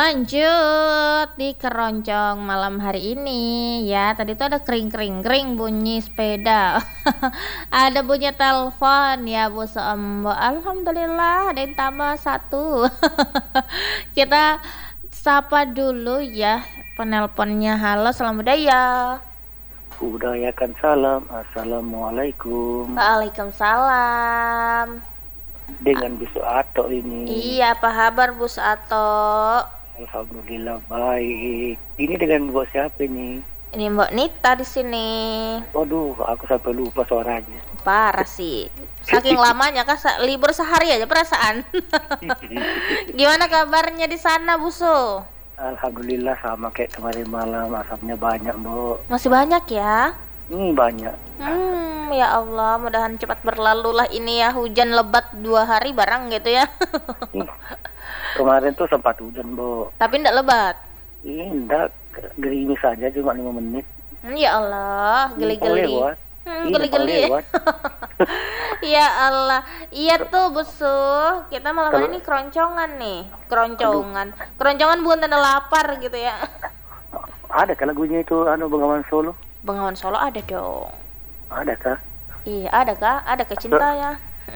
Lanjut di keroncong malam hari ini ya. Tadi tuh ada kering kering kering bunyi sepeda. Ada bunyi telepon ya Bu Sombo. Alhamdulillah ada yang tambah satu. Kita sapa dulu ya penelponnya. Halo, selamat budaya. Budayakan salam. Assalamualaikum. Waalaikumsalam. Dengan besok Atok ini. Iya, apa kabar Bu Sato? Alhamdulillah baik. Ini dengan buat siapa nih? Ini Mbak Nita di sini. Waduh, aku sampai lupa suaranya. Parah sih. Saking lamanya kan libur sehari aja perasaan. Gimana kabarnya di sana, Buso? Alhamdulillah sama kayak kemarin malam, asapnya banyak, Bu. Masih banyak ya? Banyak. Ya Allah, mudahan cepat berlalu lah ini ya, hujan lebat 2 hari barang gitu ya. Kemarin tuh sempat hujan, Bu. Tapi enggak lebat. Enggak, gerimis saja cuma 5 menit. Ya Allah, geli-geli. Geli-geli. Ya Allah. Iya tuh Busu, kita malam ini keroncongan nih. Keroncongan bukan tanda lapar gitu ya. Ada kan lagunya itu Bengawan Solo? Bengawan Solo ada dong. Ada kah? Iya, ada kah? Ada ke cinta ya.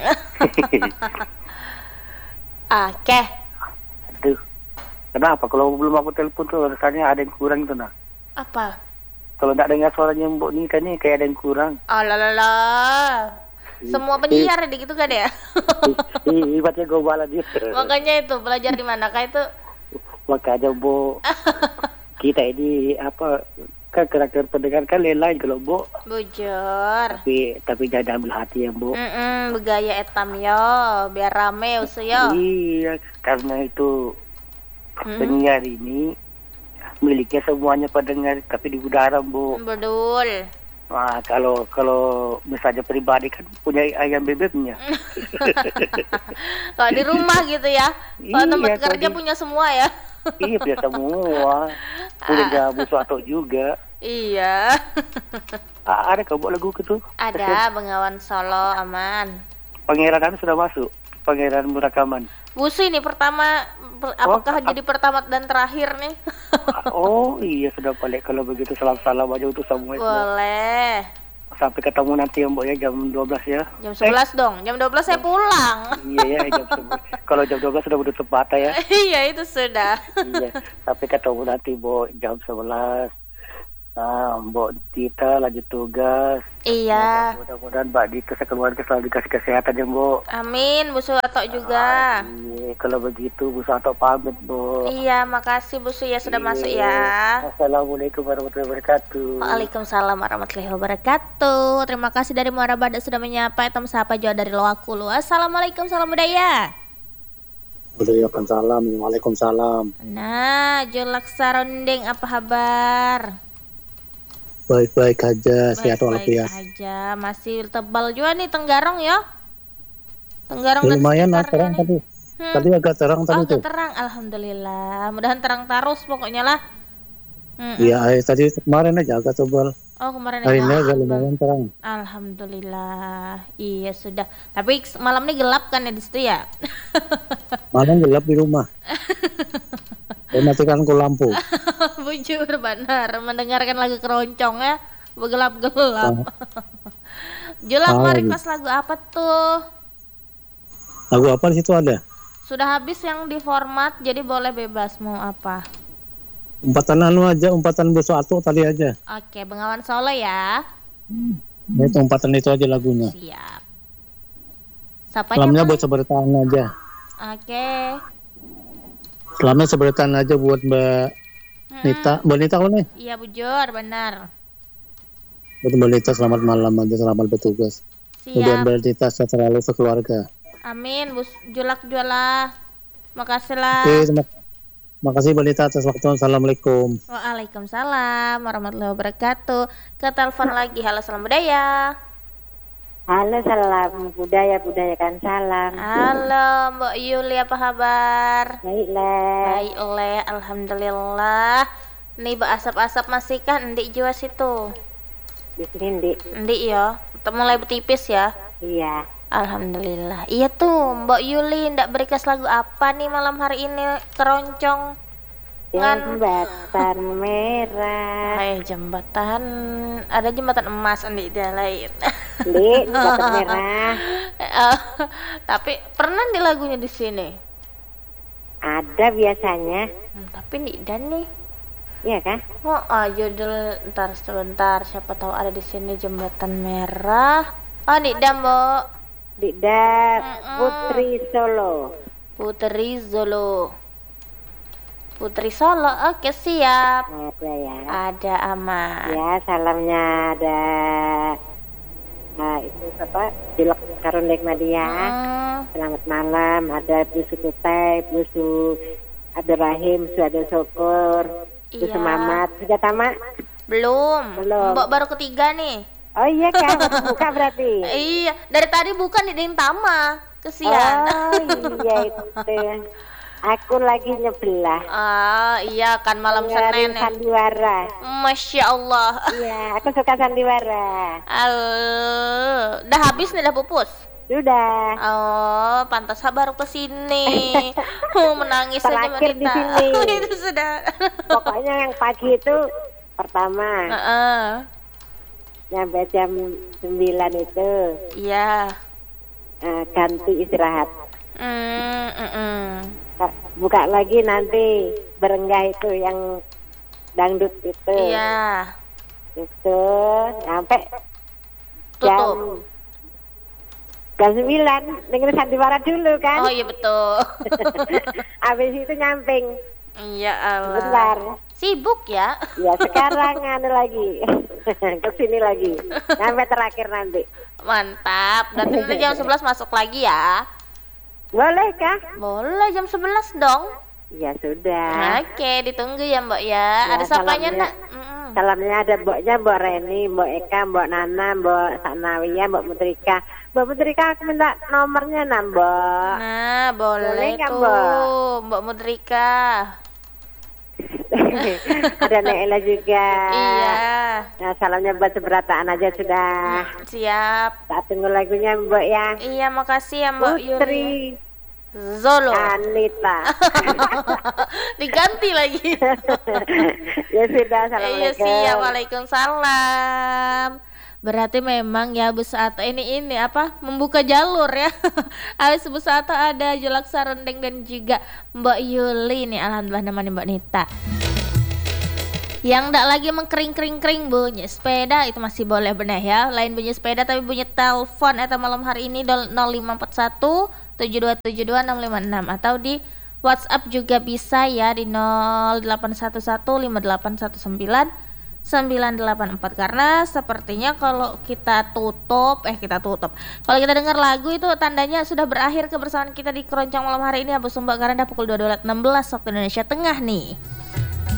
Oke. Aduh. Kenapa? Kalau belum aku telepon tuh rasanya ada yang kurang itu nah. Apa? Kalau nggak dengar suaranya Mbok Nita nih kayak ada yang kurang. Alalala. Semua penyiar ada gitu kan ya? Ibaratnya gobalan dia. Makanya itu belajar di mana kah itu? Makanya Bu, kita ini kan karakter pendengar kan lain kalau Bu. Bujur. Tapi jangan ambil hati ya Bu. Begaya etam yo, biar rame usu yo. Iya, karena itu penyiar ini miliknya semuanya pendengar tapi di udara Bu. Betul. Nah, kalau misalnya pribadi kan punya ayam bebeknya. Kalau di rumah gitu ya. Kalau tempat kerja punya semua ya. Iya, punya semua. Punya Busu Atok juga. Iya. Ada kamu lagu itu? Ada Bengawan Solo aman. Pangeran sudah masuk. Pangeran Murakaman. Busu ini pertama, apakah jadi pertama dan terakhir nih? Oh iya, sudah balik kalau begitu salam-salam aja untuk semua. Boleh. Sampai ketemu nanti ya Mbak ya jam 12 ya. Jam 11 dong, jam 12 saya pulang. Iya ya, jam 11. Kalau jam 12 sudah menutup mata ya. Iya itu sudah. Iya, sampai ketemu nanti Mbak jam 11. Nah, Mbak Dita lanjut tugas. Iya. Mudah-mudahan Mbak Dita sekeluarga selalu dikasih kesehatan ya Mbak. Amin, Bu Suwato juga. Iya, kalau begitu Bu Suwato pamit Bu. Iya, makasih Bu Su ya sudah masuk ya. Assalamualaikum warahmatullahi wabarakatuh. Waalaikumsalam warahmatullahi wabarakatuh. Terima kasih dari Muara Badak sudah menyapa. Etam sapa jauh dari Loakulu. Assalamualaikum, salam budaya. Waalaikumsalam. Waalaikumsalam. Nah, Julak Sarondeng apa kabar? Baik-baik aja, sehat walafiat. Baik aja, masih tebal juga nih Tenggarong ya. Tenggarong dan lumayan lah, sekitarnya terang nih. tadi. Tadi agak terang tadi tuh. Agak terang, alhamdulillah. Mudahan terang terus pokoknya lah. Iya, tadi kemarin aja agak tebal. Oh, kemarin Hari aja. ini agak lumayan terang. Alhamdulillah. Iya sudah. Tapi malam ini gelap kan ya di situ ya? Malam gelap di rumah. Matikan lampu. Bujur benar, mendengarkan lagu keroncong ya, bergelap-gelap. Julak mau request lagu apa tuh? Lagu apa di situ ada? Sudah habis yang di format, jadi boleh bebas mau apa? Umpatan Busu Atok tadi aja. Oke, Bengawan Solo ya. Itu umpatan itu aja lagunya. Siap. Sapanya Salamnya buat sebertaan aja. Oke. Salamnya sebertaan aja buat Mbak Nita. Mbak Nita kalau nih? Iya Bujur, benar. Buat Mbak Nita selamat malam aja, selamat bertugas. Mudah Mbak Nita sehat selalu sekeluarga. Amin, Julak. Makasih lah. Makasih Mbak Nita atas waktu. Assalamualaikum. Waalaikumsalam warahmatullahi wabarakatuh. Ke telepon lagi. Halo, salam budaya. Halo, salam budayakan salam. Halo Mbak Yuli, apa kabar? Baik, alhamdulillah. Nih asap-asap masih kan Ndik jua situ? Di sini Ndik ya, mulai bertipis ya? Iya. Alhamdulillah. Iya tuh Mbak Yuli, ndak berikas lagu apa nih malam hari ini keroncong? Jembatan merah. Jembatan, ada jembatan emas andi dia lain. Li, jembatan merah. Eh, tapi pernah di lagunya di sini. Ada biasanya. Tapi nih dan nih. Iya kah? Judul ntar sebentar, siapa tahu ada di sini jembatan merah. Nih dan, Mbok. Dida Putri Solo. Putri Solo, oke siap. Ada ya. Ada aman. Ya, salamnya ada. Nah, itu apa? Julak Karun Dekmadia. Selamat malam. Ada Bu Sukutai, Bu Abdul Rahim, Suada Syukur, Bu Semamat. Sudah tamat? Belum. Mbak baru ketiga nih. Oh iya kan, buka berarti. Iya, dari tadi bukan di Tama. Kesian. Oh iya itu. Aku lagi nyebelah. Iya kan malam Senin ya. Sandiwara. Masya Allah. Iya, aku suka sandiwara. Udah habis nih, udah pupus. Sudah. Oh, pantas baru kesini. Menangis aja Terakhir di sini. Itu sudah. Pokoknya yang pagi itu pertama. Nyampe jam 9 itu. Iya. Ganti istirahat. Buka lagi nanti berenggah itu yang dangdut itu. Iya. Itu sampai tutup. Jam 9 dengerin sandiwara dulu kan. Oh iya betul. Habis itu nyamping. Iya Allah. Bentar. Sibuk ya? Ya sekarang lagi. Kesini lagi. Sampai terakhir nanti. Mantap. Dan nanti jam 11 masuk lagi ya. Boleh kah? Boleh jam 11 dong. Ya sudah. Oke, ditunggu ya Mbak ya. Ada sapanya Nak? Salamnya ada Mboknya, Mbok Reni, Mbok Eka, Mbok Nana, Mbok Saknawiyah, Mbok Mutrika. Mbok Mutrika aku minta nomornya Mbok. Nah, boleh gak, tuh Mbak Mutrika. Ada Naila juga. Iya. Nah, salamnya buat seberataan aja sudah. Siap. Tak tunggu lagunya Mbok ya. Iya, makasih ya Mbak Putri Zolo. Anita. Diganti lagi. Ya sudah, assalamualaikum. Iya siap, waalaikumsalam. Berarti memang ya Bu Sato ini apa membuka jalur ya. Habis Bu Sato ada Julak Sarendeng dan juga Mbak Yuli nih, alhamdulillah namanya Mbak Nita. Yang ndak lagi mengkering-kering bunyi sepeda itu masih boleh benar ya. Lain bunyi sepeda tapi bunyi telepon atau malam hari ini 0541 7272 656 atau di WhatsApp juga bisa ya di 0811 5819 984 karena sepertinya kalau kita tutup kalau kita dengar lagu itu tandanya sudah berakhir kebersamaan kita di Keroncong malam hari ini Abu Sumba karena pukul 22.16 waktu Indonesia Tengah nih.